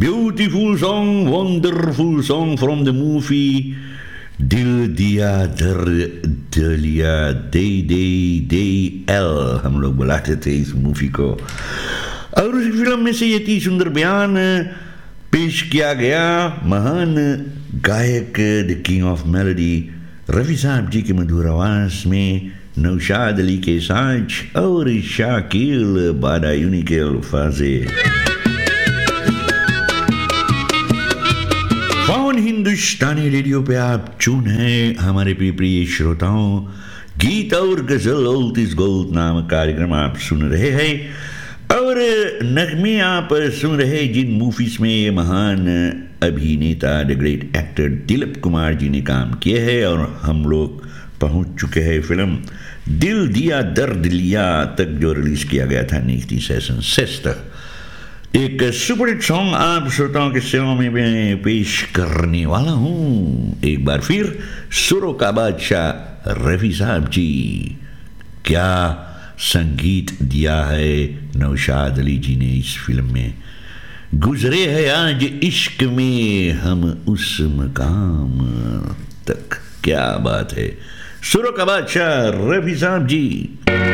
Beautiful song, wonderful song from the movie दिल दिया दर्द लिया दे दे दे एल हम लोग बुलाते थे इस मूवी को। और उस फिल्म में से ये 30 सुंदर बयान पेश किया गया महान गायक the king of melody Rafi साहब जी के मधुर आवाज में नौशाद अली के साथ और शाकिल बादायूनी के अल्फाज़े। फोन हिंदुस्तानी रेडियो पे आप चुन हैं हमारे प्रिय श्रोताओं। गीत और गजल ओल्ड गोल्ड नामक कार्यक्रम आप सुन रहे हैं और नगमे आप सुन रहे जिन मूवीज में ये महान अभिनेता the great actor Dilip Kumar ji ने काम किए हैं। और हम लोग पहुंच चुके हैं फिल्म दिल दिया दर्द लिया तक जो रिलीज किया गया था 1966। एक सुपरहिट सॉन्ग आप श्रोताओं के सेवा में मैं पेश करने वाला हूं एक बार फिर सुरों का बादशाह रफी साहब जी। क्या संगीत दिया है नौशाद अली जी ने इस फिल्म में। गुजरे है आज इश्क में हम उस मकाम तक। क्या बात है। सुरों का बादशाह रफी साहब जी।